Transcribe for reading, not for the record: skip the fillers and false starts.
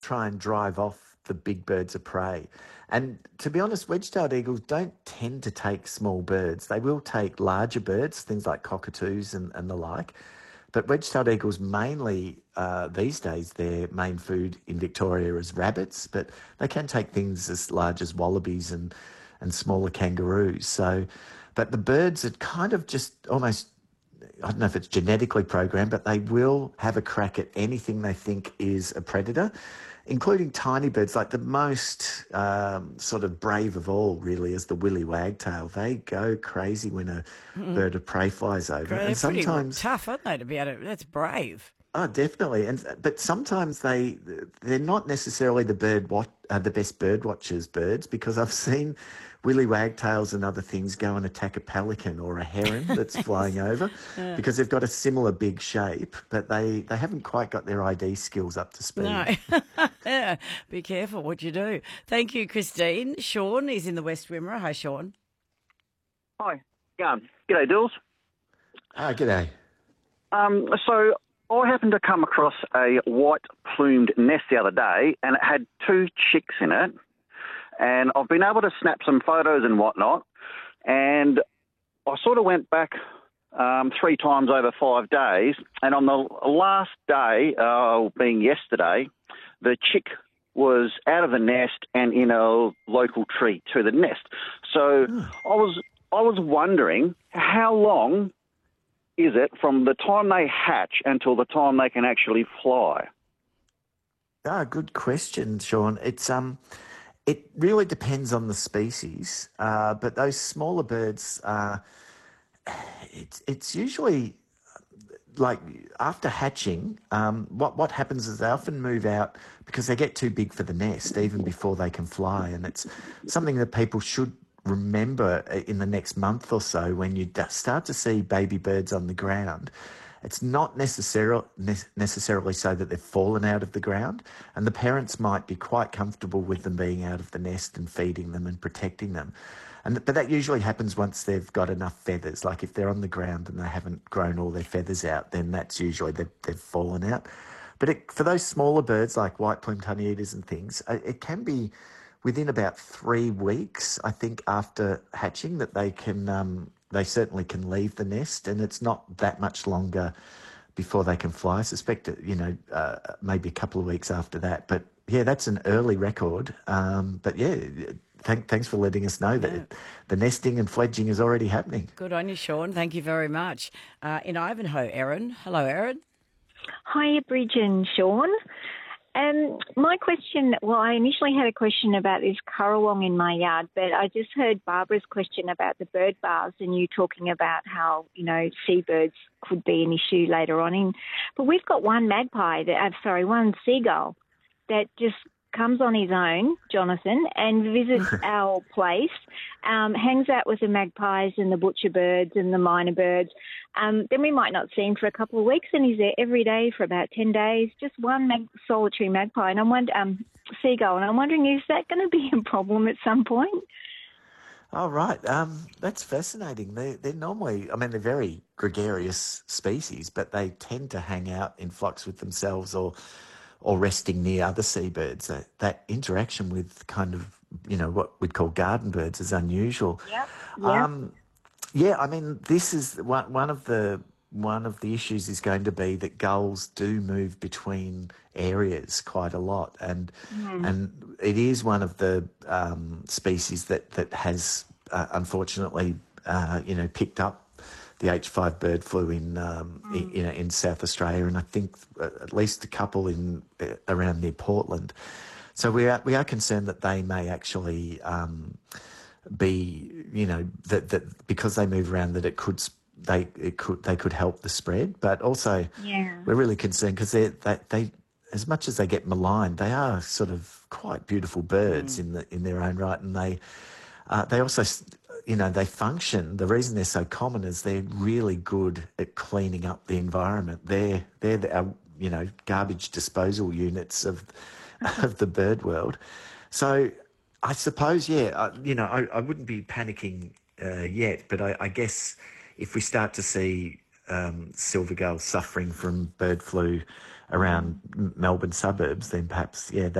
try and drive off the big birds of prey. And to be honest, wedge-tailed eagles don't tend to take small birds. They will take larger birds, things like cockatoos and the like. But wedge-tailed eagles mainly, these days, their main food in Victoria is rabbits, but they can take things as large as wallabies and smaller kangaroos. So, but the birds are kind of just almost, I don't know if it's genetically programmed, but they will have a crack at anything they think is a predator, including tiny birds. Like the most sort of brave of all, really, is the willy wagtail. They go crazy when a bird of prey flies over. They're And pretty sometimes, tough, aren't they, to be able to... That's brave. oh, definitely. But sometimes they're not necessarily the best bird watchers birds, because I've seen willy wagtails and other things go and attack a pelican or a heron that's flying over because they've got a similar big shape, but they haven't quite got their ID skills up to speed. No. Yeah, be careful what you do. Thank you, Christine. Sean is in the West Wimmera. Hi, Sean. Hi. G'day, Dills. Ah, g'day. So I happened to come across a white-plumed nest the other day, and it had 2 chicks in it. And I've been able to snap some photos and whatnot. And I sort of went back 3 times over 5 days. And on the last day, being yesterday, the chick was out of the nest and in a local tree to the nest. So I was wondering, how long is it from the time they hatch until the time they can actually fly? Ah, good question, Sean. It really depends on the species, but those smaller birds, it's usually like after hatching. What happens is they often move out because they get too big for the nest even before they can fly, and it's something that people should remember in the next month or so when you start to see baby birds on the ground. It's not necessarily so that they've fallen out of the ground, and the parents might be quite comfortable with them being out of the nest and feeding them and protecting them. But that usually happens once they've got enough feathers. Like if they're on the ground and they haven't grown all their feathers out, then that's usually they've fallen out. But for those smaller birds like white-plumed honeyeaters and things, it can be within about 3 weeks, I think, after hatching that they certainly can leave the nest, and it's not that much longer before they can fly. I suspect, maybe a couple of weeks after that. But yeah, that's an early record. But yeah, thanks for letting us know that the nesting and fledging is already happening. Good on you, Sean. Thank you very much. In Ivanhoe, Erin. Hello, Erin. Hi, Bridge and Sean. My question, I initially had a question about this currawong in my yard, but I just heard Barbara's question about the bird baths and you talking about how, seabirds could be an issue later on. But we've got one one seagull that just comes on his own, Jonathan, and visits our place, hangs out with the magpies and the butcher birds and the minor birds. Then we might not see him for a couple of weeks, and he's there every day for about 10 days, just one solitary magpie. And I'm wondering, seagull, and I'm wondering, is that going to be a problem at some point? Oh, right. That's fascinating. They're normally, they're very gregarious species, but they tend to hang out in flocks with themselves or resting near other seabirds. That interaction with kind of, what we'd call garden birds is unusual. Yep. This is one of the issues is going to be that gulls do move between areas quite a lot, and it is one of the species that has unfortunately picked up the H5 bird flu in South Australia, and I think at least a couple around near Portland. So we are concerned that they may actually be, that because they move around, that they could help the spread. But also, we're really concerned because they as much as they get maligned, they are sort of quite beautiful birds in their own right, and they also, they function. The reason they're so common is they're really good at cleaning up the environment. They're garbage disposal units of the bird world. So I suppose, I wouldn't be panicking yet, but I guess if we start to see silver gulls suffering from bird flu around Melbourne suburbs, then perhaps,